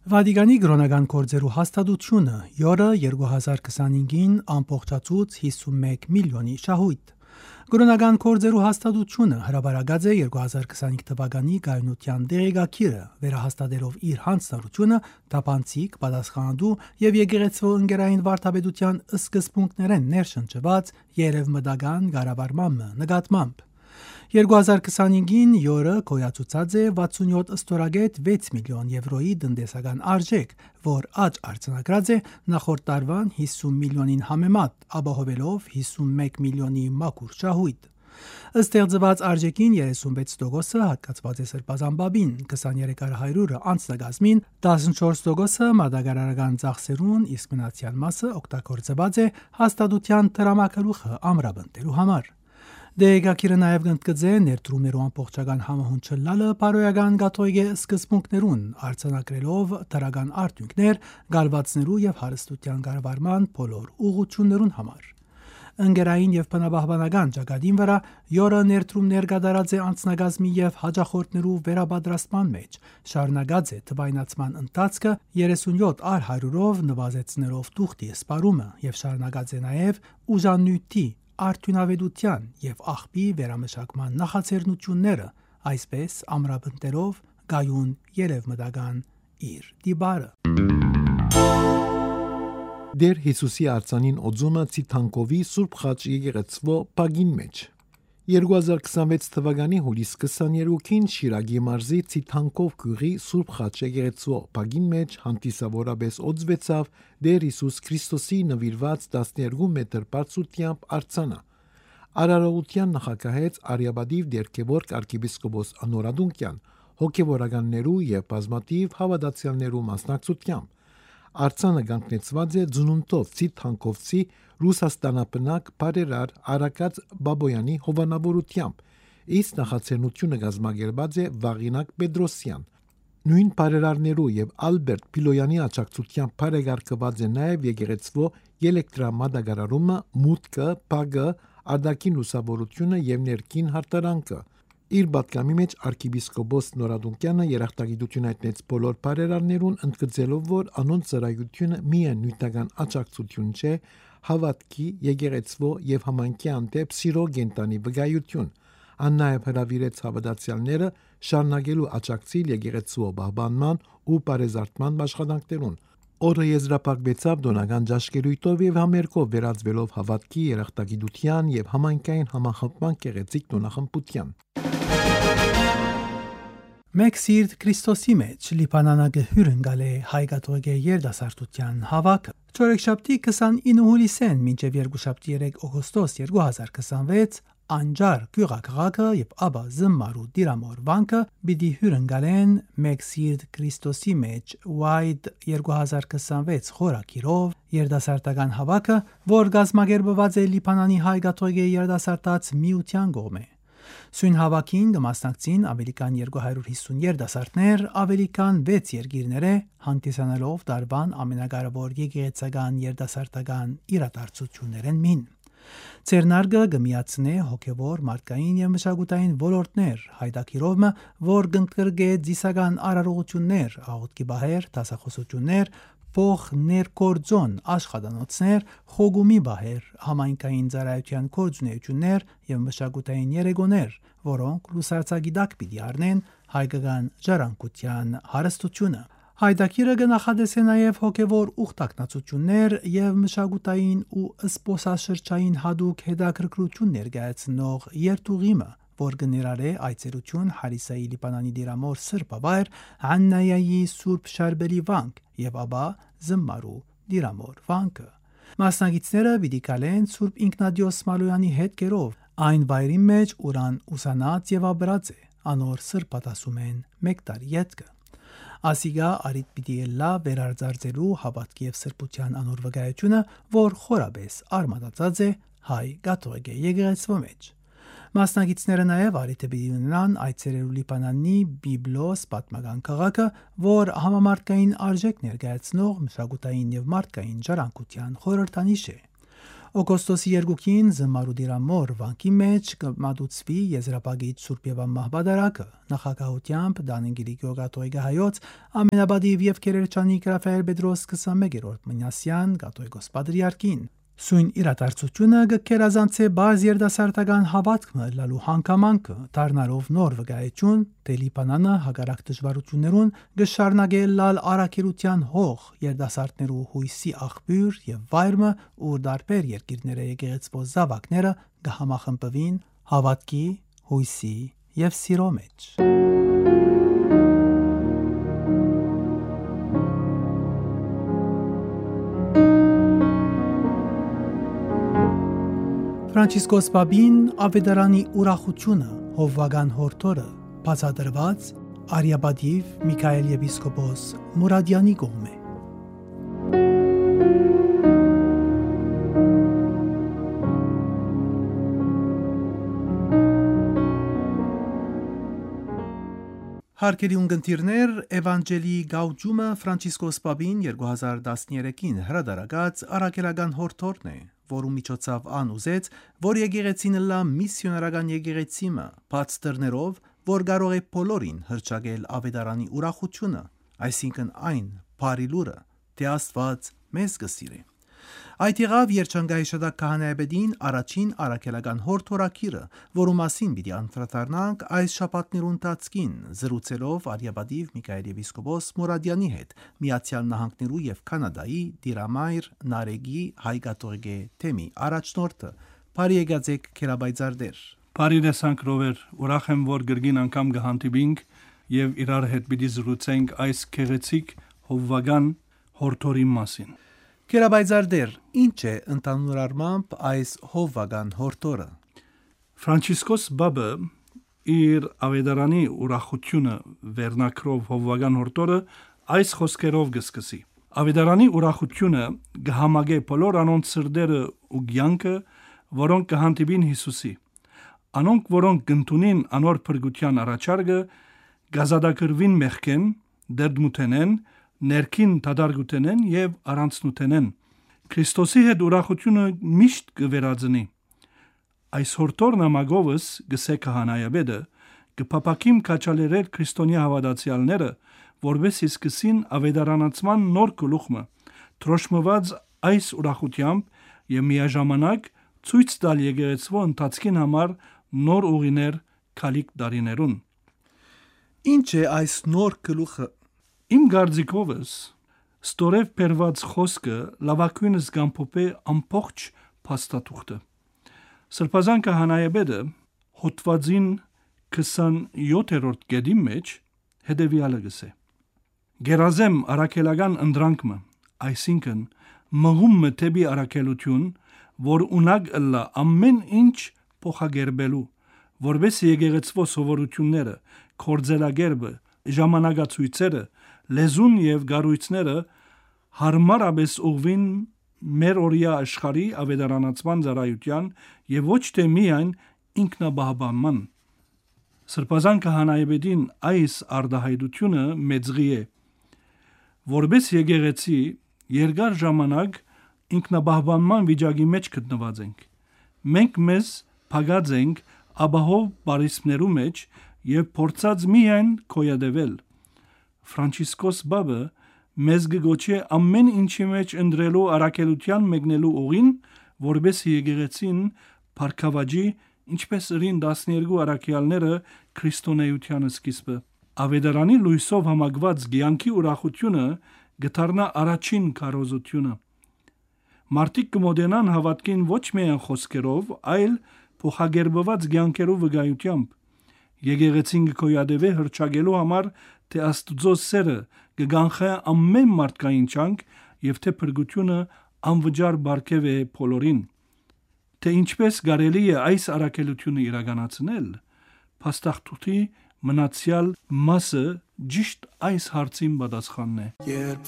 Վատիկանի գրոնական գործերու հաստատությունը յորը 2025-ին ամբողջացուց 51 միլիոնի շահույթ։ Գրոնական գործերու հաստատությունը հրաբարագած է 2025 թվականի գայունության դեղեկագիրը, վերահաստատելով իր հանձնառությունը թափանցիկ, պատասխանատու եւ եկեղեցու ընկերային վարդապետության սկզբունքներեն ներշնչված երևմտական կառավարման նկատմամբ։ 2025-ին յորը գոյացուցած է 67 ստորագետ 6 միլիոն եվրոյի տնտեսական արժեք, որ աճ արձանագրած է նախորդ տարվան 50 միլիոնին համեմատ, ապահովելով 51 միլիոնի մաքուր շահույթ։ Ստեղծված արժեքին 36% հատկացված է սրբազան 23% անձնագազմին, 14% մատակարարական ծախսերուն, իսկ մնացյալ մասը օգտագործված է հաստատության տրամակալուխը ամրապնդելու համար։ Դեղեկագիրը նաև կընդգծե ներդրումներու ամբողջական համահունչը լալը բարոյական կաթողիկե սկզբունքներուն, արձանագրելով դրական արդյունքներ գալվածներու եւ հարստության կառավարման բոլոր ուղղություններուն համար։ Ընկերային եւ բնապահպանական ճակատին վրա յորը ներդրումներ կատարած է անձնագազմի եւ հաջախորդներու վերապատրաստման մեջ, շարունակած է թվայնացման ընթացքը 37 առ 100-ով նվազեցնելով թուղթի սպառումը եւ շարունակած է նաեւ ուժանույթի արդյունավետության եւ աղբի վերամշակման նախաձեռնությունները, այսպես ամրապնդելով գայուն երևմտական իր դիբարը։ Դեր Հիսուսի արձանին օձումը Ցիթանկովի Սուրբ Խաչ եկեղեցվո պագին մեջ 2026 թվականի հուլիս 22-ին Շիրագի մարզի Ցիթանկով գյուղի Սուրբ Խաչ եկեղեցվո պագին մեջ հանդիսավորապես օձվեցավ Դեր Հիսուս Քրիստոսի նվիրված 12 մետր բարձրությամբ արձանը։ Արարողության նախագահեց Արիաբադիվ Դերկևորգ arczepiskopos Անորադունկյան, հոգևորականներու եւ բազմաթիվ հավատացյալներու մասնակցությամբ։ Արձանը կանգնեցված է ծնունդով Ցիթանկովցի Ռուսաստանապնակ բարերար Արակած Բաբոյանի հովանավորությամբ, իսկ նախաձեռնությունը կազմակերպած է Վաղինակ Պետրոսյան։ Նույն բարերարներու եւ Ալբերտ Պիլոյանի աջակցությամբ բարեկարգված է նաեւ եկեղեցվո էլեկտրամատակարարումը, մուտքը, փագը, արտաքին լուսավորությունը եւ ներքին հարդարանքը։ Իր պատգամի մեջ arczepiskopos Նորադունկյանը երախտագիտություն հայտնեց բոլոր բարերարներուն, ընդգծելով, որ անոնց ծառայությունը միայն նյութական աջակցություն չէ, հավատքի, եկեղեցվո եւ համայնքի հանդեպ սիրո կենտանի վկայություն։ Ան նաեւ հրավիրեց հավատացյալները շարունակելու աջակցել եկեղեցվո պահպանման ու բարեզարդման աշխատանքներուն։ Օրը եզրափակվեցավ դոնական ճաշկերույթով եւ համերգով վերածվելով հավատքի, երախտագիտության եւ համայնքային համախմբման գեղեցիկ տոնախմբության։ Մեկ սիրտ Քրիստոսի մեջ Լիբանանագը հյուրընկալ է հայ կաթողիկե երդասարտության հավաքը։ Չորեքշաբթի 29 հուլիսեն մինչև երկուշաբթի 3 օգոստոս 2026 Անջար գյուղաքաղաքը եւ Աբա Զմարու Դիրամոր վանքը պիտի հյուրընկալեն Մեկ սիրտ Քրիստոսի մեջ White 2026 խորակիրով երդասարտական հավաքը, որ կազմակերպված է Լիբանանի հայ կաթողիկե երդասարտած միության կողմէ։ Սույն հավաքին կմասնակցին ավելի քան 250 երդասարտներ ավելի քան 6 երկիրները, հանդիսանալով դարբան ամենակարևոր եկեղեցական երդասարտական իրադարձություններն մին։ Ցերնարգը կմիացնե հոգևոր, մարդկային եւ մշակութային ոլորտներ, հայտակիրովը, որ կընդգրկե ծիսական արարողություններ, աղոթքի բահեր, դասախոսություններ, փող ներկորձոն աշխատանոցներ, խոգումի բահեր, համայնքային ծառայության գործունեություններ եւ մշակութային երեկոներ, որոնք լուսարձագիտակ պիտի առնեն հայկական ժառանգության հարստությունը։ Հայտակիրը կնախադեսե նաև հոգևոր ուխտակնացություններ եւ մշակութային ու սպոսաշրջային հadouk հետաքրքրություն ներկայացնող երթուղիմը, որ կներառե այցելություն Հարիսայի Լիբանանի Դիրամոր Սրբավայր, Աննայայի Սուրբ Շարբելի վանք եւ Աբա Զմարու Դիրամոր վանքը։ Մասնագետները պիտի գալեն Սուրբ Ինքնադիոս Մալոյանի հետքերով այն վայրի մեջ, ուրան ուսանած եւ ապրած է, անոր սրբատասում են մեկ տարի յետքը։ Ասիգա արիտ պիտի լա վերարձարձելու հավատքի եւ սրբության անոր վկայությունը, որ խորաբես արմատացած է հայ կաթողիկե եկեղեցվո մեջ։ Մասնագետները նաև արիթ պիտի ունենան այցելելու Լիբանանի Բիբլոս պատմական քաղաքը, որ համամարտկային արժեք ներկայացնող մշակութային եւ մարդկային ժառանգության խորհրդանիշ է։ Օգոստոսի 2-ին Զմարուդիրամոր վանքի մեջ կմատուցվի եզրապագիչ Սուրբ Եվան մահբադարակը նախագահությամբ Դանիգիրի Գյորգատոյգը հայոց ամենաբադիվ եւ Քերերջանի Ռաֆայել Պետրոս 21-րդ Մնասյան Գատոյգոս Պատրիարքին Սույն իրադարձությունը գերազանցե բազ երդասարտական հավատքը լալու հանգամանքը դառնալով նոր վկայություն թե Լիբանանը հագարակ դժվարություններուն գշարնագել լալ արաքերության հող երդասարտներու հույսի աղբյուր եւ վայրը ուր դարբեր երկիրները եկեղեցվո զավակները կհամախմբվին հավատքի հույսի եւ սիրո մեջ Ֆրանցիսկոս Պապին ավետարանի ուրախությունը հովվական հորթորը բացատրված Արիաբադիվ Միքայել եպիսկոպոս Մուրադյանի կողմէ Հարկելի ունգընտիրներ, Էվանջելի գաուջումը Ֆրանցիսկոս Պապին 2013-ին հրադարագած արաքելական հորթորն է, որու միջոցով ան ուզեց, որ եկեղեցին լա միսիոներական եկեղեցիմը, բաց դռներով, որ կարող է բոլորին հրճագել ավետարանի ուրախությունը, այսինքն այն բարի լուրը, թե Աստված մեզ կսիրի։ Այդ եղավ Երջանկայի Շատակ Քահանայապետին առաջին արաքելական հորթորակիրը, որու մասին պիտի անդրադառնանք այս շաբաթներուն ընթացքին, զրուցելով Արիաբադիվ Միքայել եպիսկոպոս Մուրադյանի հետ, Միացյալ Նահանգներու եւ Կանադայի դիրամայր Նարեգի հայկաթողիկե թեմի առաջնորդը, բարի եկածեք Քերաբայձարդեր։ Բարի տեսանք Ռոբեր, ուրախ եմ, որ գրգին անգամ կհանդիպինք եւ իրար հետ պիտի զրուցենք այս քեղեցիկ հովվական հորթորի մասին։ Քերաբայձարդեր, ինչ է ընդհանուր առմամբ այս հովվական հորթորը։ Ֆրանցիսկոս Բաբը իր ավետարանի ուրախությունը վերնակրով հովվական հորթորը այս խոսքերով կսկսի։ Ավետարանի ուրախությունը կհամագե բոլոր անոնց սրտերը ու կյանքը, որոնք կհանդիպին Հիսուսի։ Անոնք, որոնք կընդունին անոր փրկության առաջարկը, կազատագրվին մեղքեն, դերդմութենեն, ներքին դադարգութենեն եւ առանցնութենեն։ Քրիստոսի հետ ուրախությունը միշտ կվերածնի։ Այս հորթորն ամագովս գսե քահանայապետը կփապակիմ քաչալերել քրիստոնյա հավատացյալները, որբես սկսին ավետարանացման նոր գլուխը, թրոշմված այս ուրախությամբ եւ միաժամանակ ցույց տալ եկեղեցվո ընթացքին համար նոր ուղիներ քալիք դարիներուն։ Ինչ է այս նոր գլուխը։ Իմ գարձիկովս ստորև բերված խոսքը լավակույնս գամփոփե ամբողջ փաստաթուղթը։ Սրբազան քահանայապետը հոդվածին 27-րդ գեդի մեջ հետևյալը գսե. Գերազեմ արաքելական ընդրանքը, այսինքն մղումը թեպի արաքելություն, որ ունակ ըլլա ամեն ինչ փոխագերբելու, որպես եկեղեցվո սովորությունները, կորձելագերբը, ժամանակացույցերը, լեզուն եւ գառույցները հարմարապես ուղվին մեր օրյա աշխարհի ավետարանացման ծառայության եւ ոչ թե միայն ինքնաբահբանման։ Սրբազան քահանայապետին այս արդահայտությունը մեծղի է, որպես եկեղեցի երկար ժամանակ ինքնաբահբանման վիճակի մեջ գտնված ենք։ Մենք մեզ փակած ենք ապահով բարիսպներու մեջ եւ փորձած միայն կոյադեվել։ Ֆրանցիսկոս Բաբը մեզ գոչե ամեն ինչի մեջ ընդրելու արաքելության մեկնելու ուղին, որբես եկեղեցին փառքավաճի, ինչպես ըրին 12 արաքյալները քրիստոնեության սկիզբը։ Ավետարանի լույսով համակված կյանքի ուրախությունը գտարնա առաջին քարոզությունը։ Մարդիկ կմոտենան հավատքին ոչ միայն խոսքերով, այլ փոխագերբված կյանքերով վկայությամբ։ Եկեղեցին կոյադևե հրճագելու համար, թե Աստծո սերը կգանխե ամեն մարդկային չանք եւ թե փրկությունը անվճար բարգեւ է բոլորին։ Թե ինչպես կարելի է այս արաքելությունը իրականացնել, փաստաթուղթի մնացյալ մասը ճիշտ այս հարցին պատասխանն է։ Երբ